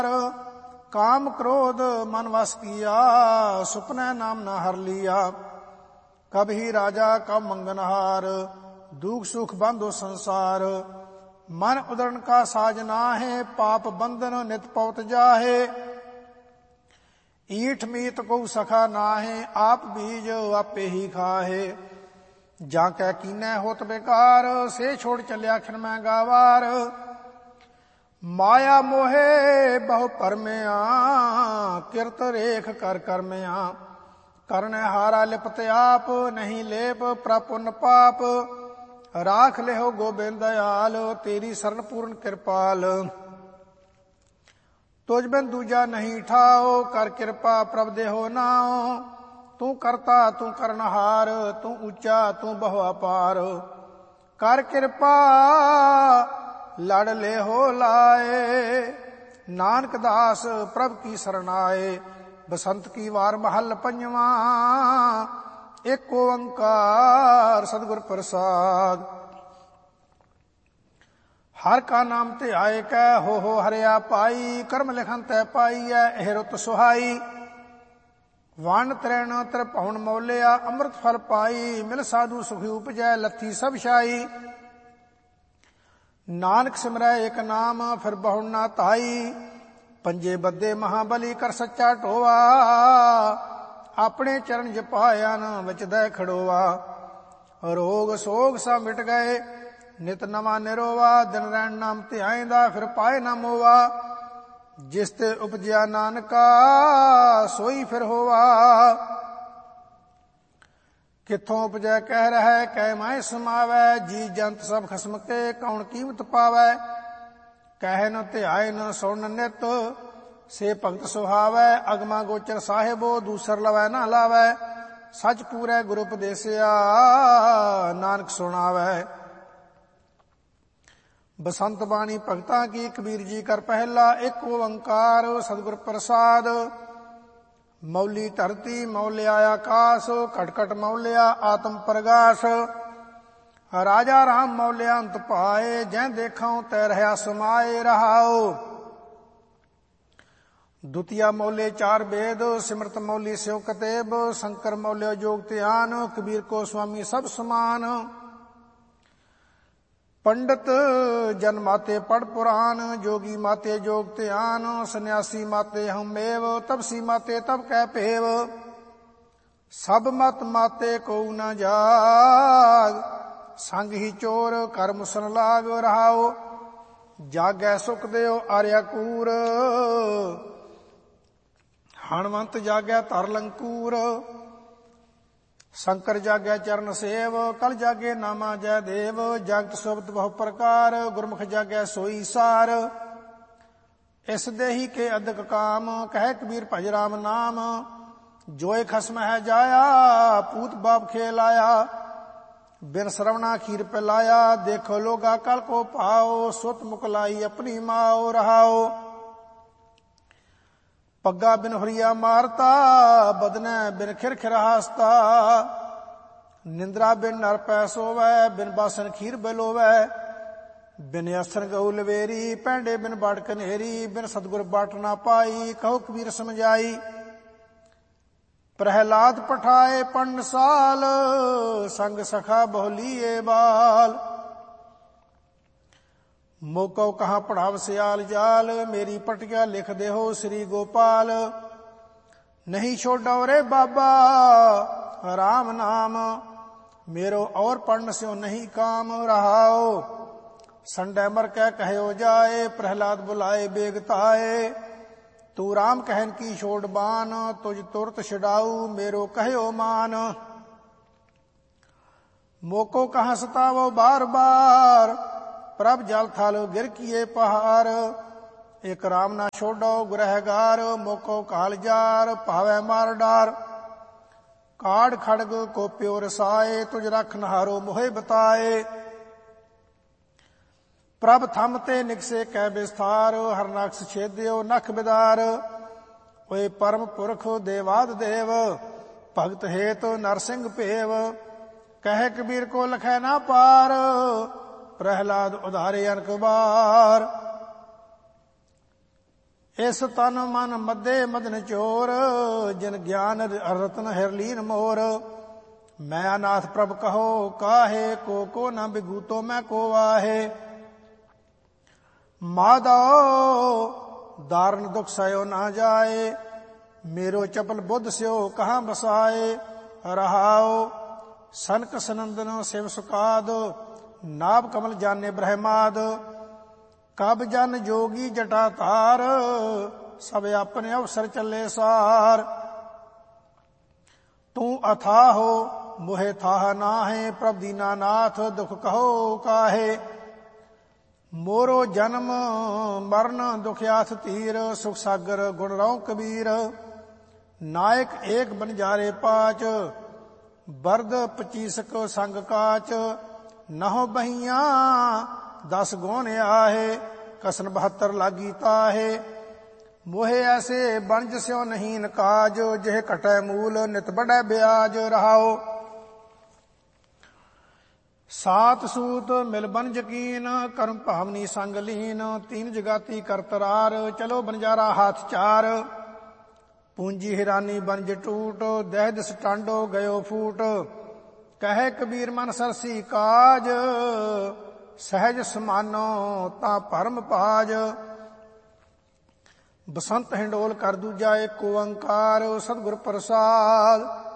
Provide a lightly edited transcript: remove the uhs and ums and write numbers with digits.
काम क्रोध मन वस किया, सुपने नाम न हर लिया। कभी राजा कब मंगनहार, दुख सुख बंधो संसार। मन उदरण का साज नाहे, पाप बंधन नित पवत जाहे। ईठ मीत को सखा नाहे, आप बीज आपे ही खाहे। जाकै कीनै होत बेकार, से छोड़ चलिया खिन मैं गावार। माया मोहे बहु परमया, किरत रेख कर करमया। करने हारा लिपत आप, नहीं लेप प्रपुन पाप। राख लेहो गोबिंद दयाल, तेरी शरण पूर्ण कृपाल। तुझ बिन दूजा नहीं ठाओ, कर कृपा प्रभ देहो नाओ। तू करता तू करनहार, तू ऊंचा तू बहु अपार। कर कृपा लड़ ले हो लाए, नानक दास प्रभ की शरणाए। बसंत की वार महल पंजवा, एक ओंकार सतगुर प्रसाद। हर का नाम ते आए कै, हो हरिया पाई। कर्म लिखन तै पाई है, एह रुत सुहाई। वण तृण त्रिभुवन मौलिया, अमृत फल पाई। मिल साधु सुखी उपजै, लथी सब शाई। नानक सिमरै एक नाम, फिर बहु ना ताई। पंजे बद्दे महाबली कर सच्चा टोवा। अपने चरण जपाया न विच दै खड़ोवा। रोग सोग सा मिट गए, नित नवा निरोवा। दिन रैन नाम ध्याएंदा, फिर पाए न मोवा। जिस ते उपजया नानका, सोई फिर होवा। किथों उपजै कह रहै, कह माए समावै। जी जंत सब खसम के, कौन कीमत पावै। कह न ध्याय न सुन नित, से भगत सुहावै। अगमा गोचर साहिबो, दूसर लवै न लावै। सच पूरै गुरु उपदेसिया, नानक सुनावै। बसंत बाणी भगतां की, कबीर जी कर पहला। एक ओंकार सतगुर प्रसाद। मौली धरती मौलिया आकाश, खटखट मौलिया आत्म प्रगाश। राजा राम मौलिया अंत पाए, जै देखा तै रहा समाए रहाओ। द्वितीय मौले चार वेद, सिमरत मौली स्यो कतेब। शंकर मौलिया जोग ध्यान, कबीर को स्वामी सब समान। पंडित जन माते पढ़ पुराण, जोगी माते जोग ध्यान। सन्यासी माते हम एव, तपसी माते तब कह पेव। सब मत माते को न जाग, संग ही चोर कर मुसन लाग। रहाओ जागै सुख देओ आर्या कूर, हणवंत जागै धर लंकूर। शंकर जागै चरण सेव, कल जागे नामा जय देव। जगत सुबत बहु प्रकार, गुरमुख जागै सोई सार। इस देही के अधिक काम, कह कबीर भज राम नाम। जोय खसम है जाया, पूत बाप खेलाया। बिन श्रवणा खीर पिलाया, देखो लोगा कल को पाओ। सुत मुकलाई अपनी माओ। रहाओ पग्गा बिन हुरिया मारता, बदनै बिन खिरखिर हासता। निंद्रा बिन नर पै सोवै, बिन बासन खीर बिलोवै। बिन असन गऊ लवेरी, पैंडे बिन बाड़ कनेरी। बिन सतगुर बाट ना पाई, कहो कबीर समझाई। प्रहलाद पठाए पंडसाल, संग सखा बहुलिए बाल। मोको कहाँ पढ़ाव सियाल जाल, मेरी पटिया लिख दे हो श्री गोपाल। नहीं छोड़ो रे बाबा राम नाम, मेरो और पढ़न स्यो नहीं काम। रहाओ संडे मर कह कहो जाए, प्रहलाद बुलाए बेगताए। तू राम कहन की छोड़ बान, तुझ तुरत छुड़ाऊ मेरो कहो मान। मोको कहाँ सतावो बार बार, प्रभ जल थल गिर किए पहाड़। एक राम ना छोड़ो गुरहगार, मोको काल जार पावे मार डार। काड़ खड़ग को प्योर साए, तुझ रख नहारो मोहे बताए। प्रभ थमते निकसे कै विस्तार, हर नक्स छेद्यो नख बिदार। ओए परम पुरख देवाद देव, भगत हेत नरसिंह पेव। कह कबीर को लखै ना पार, प्रहलाद उधारे अनक बार। ਇਸ ਤਨ ਮਨ ਮੱਦੇ ਮਦਨ ਚੋਰ, ਜਿਨ ਗਿਆਨ ਰਤਨ ਹਿਰਲੀਨ ਮੋਰ। ਮੈਂ ਅਨਾਥ ਪ੍ਰਭ ਕਹੋ ਕਾਹੇ, ਕੋ ਨ ਬਿਗੂਤੋ ਮੈਂ ਕੋ ਆਹੇ। ਮਾਧੋ ਦਾਰਨ ਦੁਖ ਸਯੋ ਨਾ ਜਾਏ, मेरो चपल बुद्ध स्यो कहाँ बसाए। रहाओ सनक सनंदन शिव सुकाद, नाभ कमल जाने ब्रह्माद। कब जन जोगी जटा तार, सब अपने अवसर चले सार। तू अथा हो मोहे थाह नाहे, प्रभ दीनानाथ दुख कहो काहे। मोरो जन्म मरण दुखियाथ तीर, सुख सागर गुण रौ कबीर। नायक एक बनजारे पाच, बरद 25 संग काच। नहो बहिया 10 गौन आहे, कसन 72 लागी ताहे। मोहे ऐसे बनज स्यो नहीं नकाज, जिह कटै मूल नित बढ़ै ब्याज। रहाओ सात सूत मिल बन जकीन, कर्म भावनी संग लीन। 3 जगाती करतरार, चलो बनजारा हाथ चार। पूंजी हिरानी बनज टूट, दह दिस टांडो गयो फूट। कहे कबीर मन सरसी काज, सहज समानो ता परम पाज। बसंत हिंडोल कर दूजा एको ओंकार, सतगुर प्रसाद।